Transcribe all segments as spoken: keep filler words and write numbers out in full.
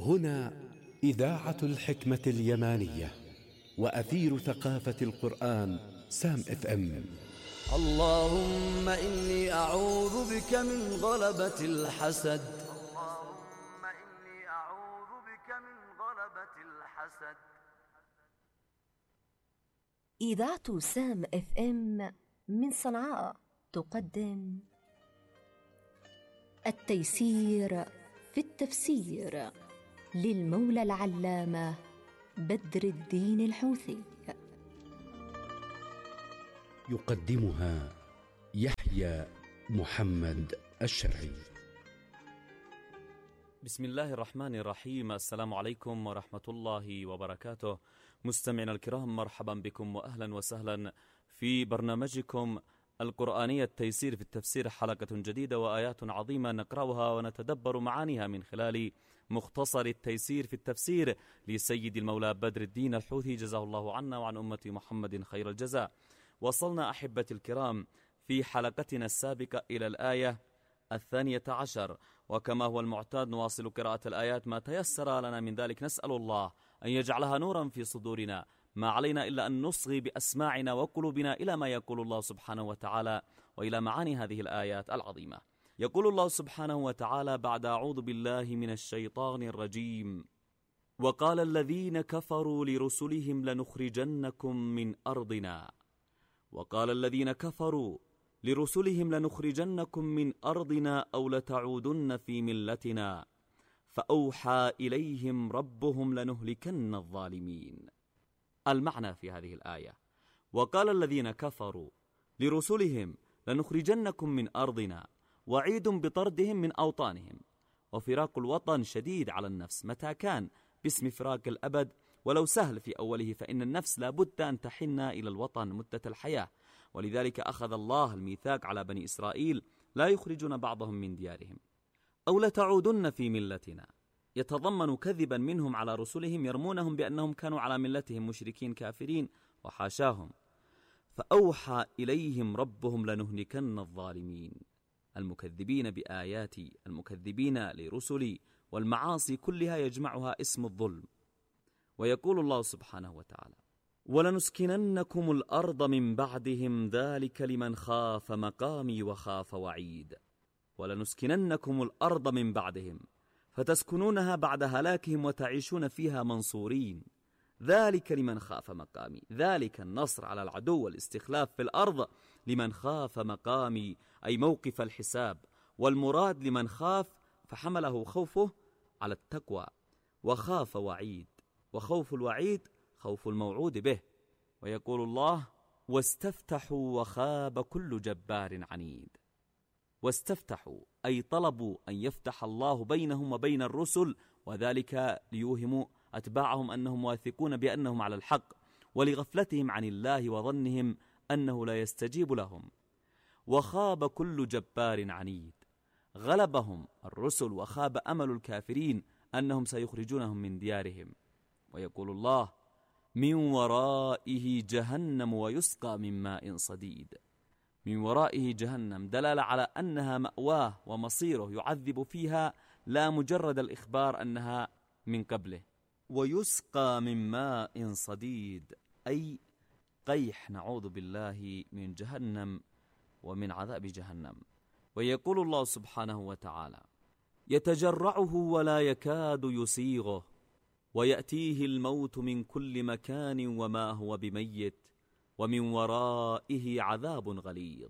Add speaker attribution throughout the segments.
Speaker 1: هنا إذاعة الحكمة اليمانية وأثير ثقافة القرآن سام اف ام.
Speaker 2: اللهم إني أعوذ بك من غلبة الحسد.
Speaker 3: اللهم إني أعوذ بك من غلبة الحسد.
Speaker 4: إذاعة سام اف ام من صنعاء تقدم التيسير في التفسير للمولى العلامة بدر الدين الحوثي.
Speaker 1: يقدمها يحيى محمد الشرعي.
Speaker 5: بسم الله الرحمن الرحيم. السلام عليكم ورحمة الله وبركاته. مستمعينا الكرام، مرحبا بكم وأهلا وسهلا في برنامجكم القرآنية التيسير في التفسير، حلقة جديدة وآيات عظيمة نقرأها ونتدبر معانيها من خلال مختصر التيسير في التفسير لسيد المولى بدر الدين الحوثي، جزاه الله عنا وعن أمة محمد خير الجزاء. وصلنا أحبتي الكرام في حلقتنا السابقة إلى الآية الثانية عشر، وكما هو المعتاد نواصل قراءة الآيات ما تيسر لنا من ذلك. نسأل الله أن يجعلها نورا في صدورنا، ما علينا إلا أن نصغي بأسماعنا وقلوبنا إلى ما يقول الله سبحانه وتعالى وإلى معاني هذه الآيات العظيمة. يقول الله سبحانه وتعالى بعد أعوذ بالله من الشيطان الرجيم: وقال الذين كفروا لرسلهم لنخرجنكم من أرضنا وقال الذين كفروا لرسلهم لنخرجنكم من أرضنا أو لتعودن في ملتنا فأوحى إليهم ربهم لنهلكن الظالمين. المعنى في هذه الآية: وقال الذين كفروا لرسلهم لنخرجنكم من أرضنا، وعيد بطردهم من أوطانهم. وفراق الوطن شديد على النفس متى كان باسم فراق الأبد، ولو سهل في أوله، فإن النفس لابد أن تحن إلى الوطن مدة الحياة. ولذلك أخذ الله الميثاق على بني إسرائيل لا يخرجون بعضهم من ديارهم. أو لتعودن في ملتنا يتضمن كذبا منهم على رسلهم، يرمونهم بأنهم كانوا على ملتهم مشركين كافرين، وحاشاهم. فأوحى إليهم ربهم لنهلكن الظالمين، المكذبين بآياتي، المكذبين لرسلي، والمعاصي كلها يجمعها اسم الظلم. ويقول الله سبحانه وتعالى: ولنسكننكم الأرض من بعدهم ذلك لمن خاف مقامي وخاف وعيد. ولنسكننكم الأرض من بعدهم، فتسكنونها بعد هلاكهم وتعيشون فيها منصورين. ذلك لمن خاف مقامي، ذلك النصر على العدو والاستخلاف في الأرض لمن خاف مقامي، أي موقف الحساب. والمراد لمن خاف فحمله خوفه على التقوى، وخاف وعيد، وخوف الوعيد خوف الموعود به. ويقول الله: واستفتحوا وخاب كل جبار عنيد. واستفتحوا أي طلبوا أن يفتح الله بينهم وبين الرسل، وذلك ليوهموا أتباعهم أنهم واثقون بأنهم على الحق، ولغفلتهم عن الله وظنهم أنه لا يستجيب لهم. وخاب كل جبار عنيد، غلبهم الرسل وخاب أمل الكافرين أنهم سيخرجونهم من ديارهم. ويقول الله: من ورائه جهنم ويسقى من ماء صديد. من ورائه جهنم دلالة على أنها مأواه ومصيره، يعذب فيها، لا مجرد الإخبار أنها من قبله. ويسقى من ماء صديد أي قيح، نعوذ بالله من جهنم ومن عذاب جهنم. ويقول الله سبحانه وتعالى: يتجرعه ولا يكاد يسيغه ويأتيه الموت من كل مكان وما هو بميت ومن ورائه عذاب غليظ.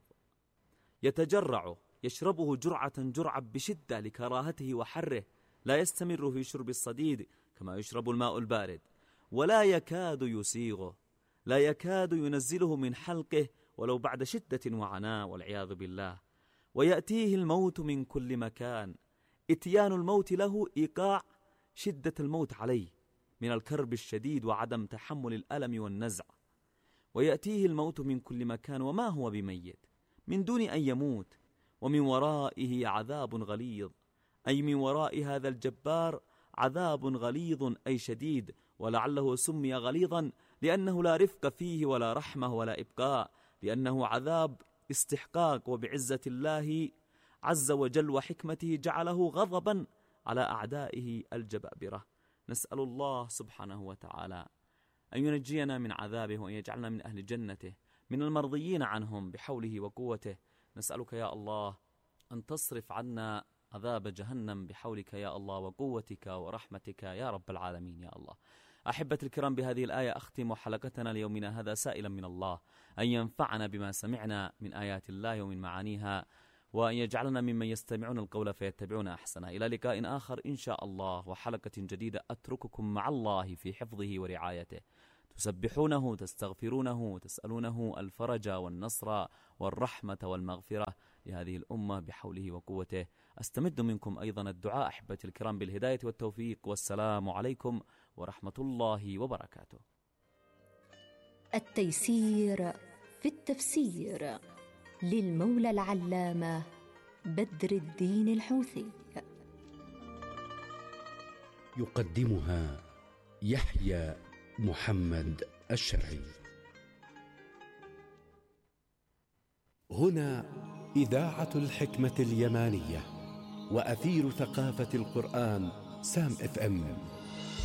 Speaker 5: يتجرعه يشربه جرعة جرعة بشدة لكراهته وحره، لا يستمر في شرب الصديد كما يشرب الماء البارد. ولا يكاد يسيغه، لا يكاد ينزله من حلقه ولو بعد شدة وعناء والعياذ بالله. ويأتيه الموت من كل مكان، اتيان الموت له إيقاع شدة الموت عليه من الكرب الشديد وعدم تحمل الألم والنزع. ويأتيه الموت من كل مكان وما هو بميت، من دون أن يموت. ومن ورائه عذاب غليظ، أي من وراء هذا الجبار عذاب غليظ أي شديد. ولعله سمي غليظا لأنه لا رفق فيه ولا رحمة ولا إبقاء، لأنه عذاب استحقاق، وبعزة الله عز وجل وحكمته جعله غضبا على أعدائه الجبابرة. نسأل الله سبحانه وتعالى أن ينجينا من عذابه وأن يجعلنا من أهل جنته من المرضيين عنهم بحوله وقوته. نسألك يا الله أن تصرف عنا عذاب جهنم بحولك يا الله وقوتك ورحمتك يا رب العالمين يا الله. أحبتي الكرام، بهذه الآية أختم حلقتنا ليومنا هذا سائلا من الله أن ينفعنا بما سمعنا من آيات الله ومن معانيها، وأن يجعلنا ممن يستمعون القول فيتبعون أحسنه. إلى لقاء آخر إن شاء الله وحلقة جديدة، أترككم مع الله في حفظه ورعايته، تسبحونه، تستغفرونه، تسألونه الفرج والنصر والرحمة والمغفرة لهذه الأمة بحوله وقوته. أستمد منكم أيضا الدعاء أحبتي الكرام بالهداية والتوفيق، والسلام عليكم ورحمة الله وبركاته.
Speaker 4: التيسير في التفسير للمولى العلامة بدر الدين الحوثي،
Speaker 1: يقدمها يحيى محمد الشرعي. هنا إذاعة الحكمة اليمانية وأثير ثقافة القرآن سام اف ام.